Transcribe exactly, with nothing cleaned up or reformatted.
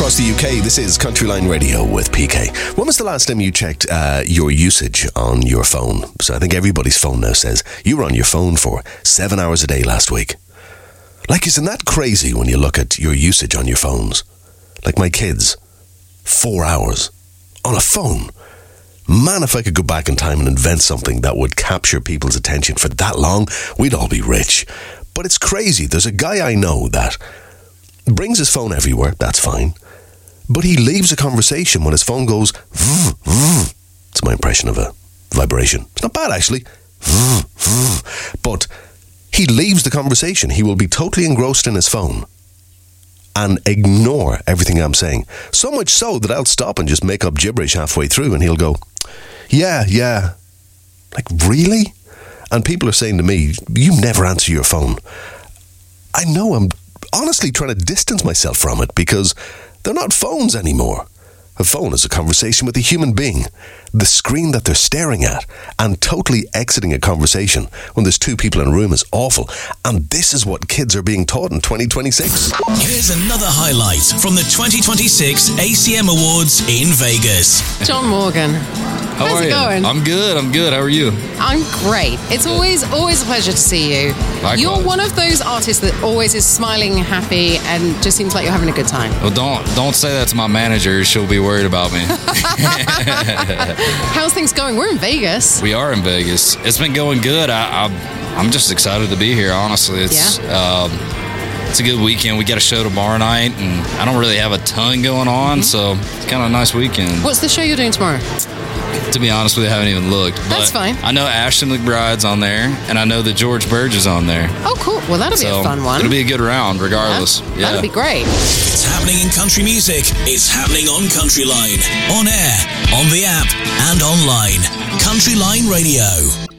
across the U K. This is Countryline Radio with P K. When was the last time you checked uh, your usage on your phone? So I think everybody's phone now says you were on your phone for seven hours a day last week. Like, isn't that crazy when you look at your usage on your phones? Like my kids, four hours on a phone. Man, if I could go back in time and invent something that would capture people's attention for that long, we'd all be rich. But it's crazy. There's a guy I know that brings his phone everywhere, that's fine. But he leaves a conversation when his phone goes vroom, vroom. It's my impression of a vibration. It's not bad, actually. Vroom, vroom. But he leaves the conversation. He will be totally engrossed in his phone and ignore everything I'm saying. So much so that I'll stop and just make up gibberish halfway through and he'll go, yeah, yeah. Like, really? And people are saying to me, you never answer your phone. I know I'm honestly trying to distance myself from it because they're not phones anymore. A phone is a conversation with a human being. The screen that they're staring at and totally exiting a conversation when there's two people in a room is awful. And this is what kids are being taught in twenty twenty-six. Here's another highlight from the twenty twenty-six A C M Awards in Vegas. John Morgan. How How's are it you? going? I'm good, I'm good. How are you? I'm great. It's always, always a pleasure to see you. Likewise. You're one of those artists that always is smiling, happy, and just seems like you're having a good time. Well, don't don't say that to my manager. She'll be worried about me. How's things going? We're in Vegas. We are in Vegas. It's been going good. I, I, I'm just excited to be here, honestly. It's, Yeah. um, it's a good weekend. We got a show tomorrow night, and I don't really have a ton going on, mm-hmm. so it's kind of a nice weekend. What's the show you're doing tomorrow? To be honest with you, I haven't even looked. But That's fine. I know Ashton McBride's on there, and I know that George Burge is on there. Oh, cool. Well, that'll So be a fun one. It'll be a good round, regardless. Yeah, Yeah. That'll be great. It's happening in country music. It's happening on Countryline. On air, on the app, and online. Countryline Radio.